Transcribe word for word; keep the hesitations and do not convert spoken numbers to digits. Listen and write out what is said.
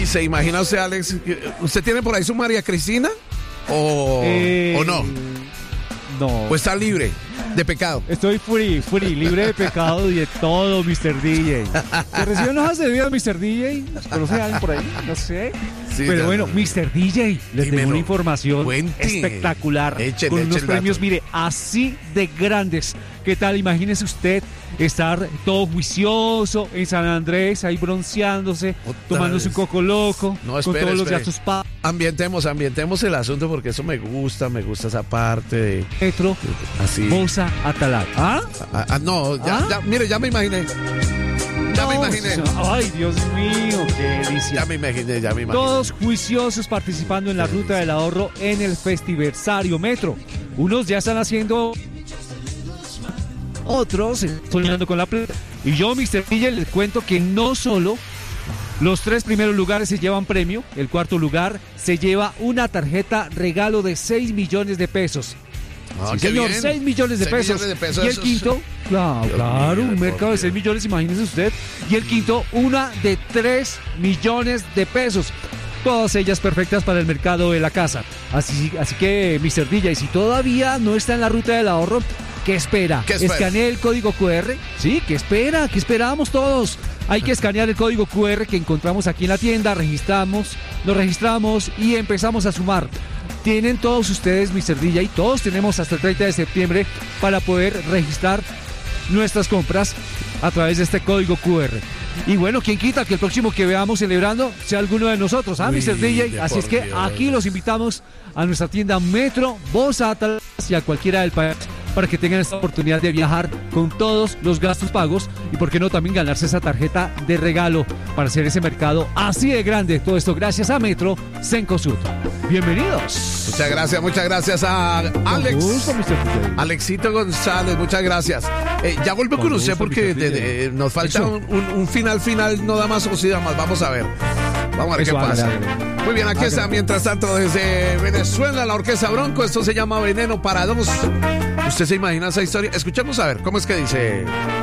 se imagina usted, Alex, ¿usted tiene por ahí su María Cristina? ¿O, Eh, o no? No. ¿O está libre de pecado? Estoy free, free, libre de pecado y de todo, mister D J. ¿Te reciben hojas de vida, mister D J? ¿Conoce a alguien por ahí? No sé. Sí, Pero ya, bueno, ya. mister D J, les Dímelo. tengo una información Cuente. espectacular. Échele, con unos échele el premios, dato. mire, así de grandes. ¿Qué tal? Imagínese usted estar todo juicioso en San Andrés, ahí bronceándose, Otra tomándose vez. un coco loco, No, con espere, todos los espere. gastos pagos. Ambientemos, ambientemos el asunto porque eso me gusta, me gusta esa parte de... Metro, Así. Bosa, Atalaya. ¿Ah? Ah, ah, no, ya, ¿Ah? ya, mire, ya me imaginé. Ya me No, imaginé. Ay, Dios mío, qué delicia. Ya me imaginé, ya me imaginé. Todos juiciosos participando en la ruta del ahorro en el Festiversario Metro. Unos ya están haciendo, otros soñando con la plata. Y yo, mister D J, les cuento que no solo los tres primeros lugares se llevan premio, el cuarto lugar se lleva una tarjeta regalo de seis millones de pesos. Ah, Sí, qué señor, bien. seis millones de seis pesos. millones de pesos, Y el eso es- quinto, claro, Dios claro, mío, un por mercado de Dios. seis millones, imagínese usted. Y el quinto, una de tres millones de pesos. Todas ellas perfectas para el mercado de la casa. Así, así que, mister D J, si todavía no está en la ruta del ahorro, ¿qué espera? ¿Qué espera? ¿Escanee el código Q R? Sí, ¿qué espera? ¿Qué esperamos todos? Hay que escanear el código Q R que encontramos aquí en la tienda, registramos, nos registramos y empezamos a sumar. Tienen todos ustedes, mister D J, todos tenemos hasta el treinta de septiembre para poder registrar nuestras compras a través de este código Q R. Y bueno, ¿quién quita que el próximo que veamos celebrando sea alguno de nosotros, ¿ah, Uy, mister D J? de Así por es que Dios. aquí los invitamos a nuestra tienda Metro, Bosa, Atalaya y a cualquiera del país para que tengan esta oportunidad de viajar con todos los gastos pagos y por qué no también ganarse esa tarjeta de regalo para hacer ese mercado así de grande. Todo esto gracias a Metro Cencosud. Bienvenidos. Muchas gracias, muchas gracias a Alex. Con gusto, mister D J. Alexito González, muchas gracias. Eh, ya vuelvo con, Con usted gusto, porque mister de- D J. de- nos falta Eso. un, un- un final final, no da más o sí da más. Vamos a ver. Vamos a ver Eso, qué pasa. hágale, hágale. Muy bien, aquí está, Hágale. mientras tanto, desde Venezuela, la Orquesta Bronco. Esto se llama Veneno para Dos. ¿Usted se imagina esa historia? Escuchemos a ver, ¿cómo es que dice?